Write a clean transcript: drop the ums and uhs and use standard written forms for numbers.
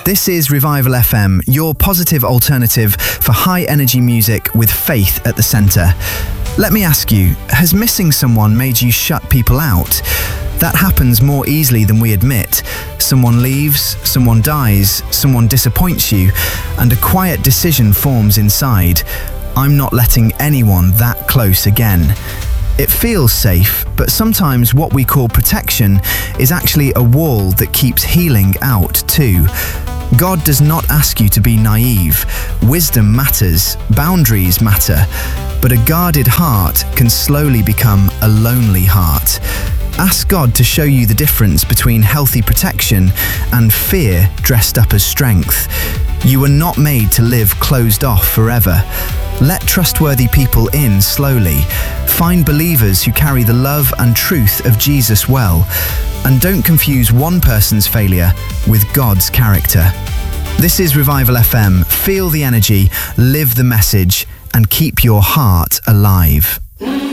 This is Revival FM, your positive alternative for high energy music with faith at the centre. Let me ask you, has missing someone made you shut people out? That happens more easily than we admit. Someone leaves, someone dies, someone disappoints you, and a quiet decision forms inside. I'm not letting anyone that close again. It feels safe, but sometimes what we call protection is actually a wall that keeps healing out too. God does not ask you to be naive. Wisdom matters, boundaries matter, but a guarded heart can slowly become a lonely heart. Ask God to show you the difference between healthy protection and fear dressed up as strength. You were not made to live closed off forever. Let trustworthy people in slowly. Find believers who carry the love and truth of Jesus well. And don't confuse one person's failure with God's character. This is Revival FM. Feel the energy, live the message, and keep your heart alive.